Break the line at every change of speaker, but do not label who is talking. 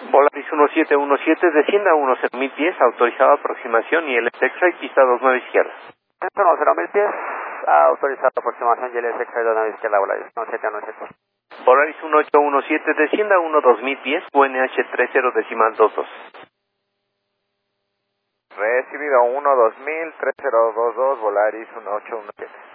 Volaris 1717, descienda a 10.000 pies, autorizado aproximación y el Extra, pista 29 izquierda.
10.000 pies, autorizado aproximación y el Extra 29 izquierda, Volaris 1717.
Volaris 1817, descienda a 2.000 pies, UNH 30.22.
Recibido 12000, 3022, Volaris 1817.